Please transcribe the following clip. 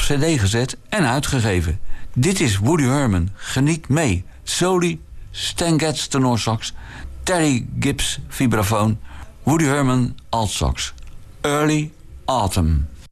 cd gezet en uitgegeven. Dit is Woody Herman. Geniet mee. Soli, Stan Getz tenorsax, Terry Gibbs vibrafoon, Woody Herman altsax. Early Autumn.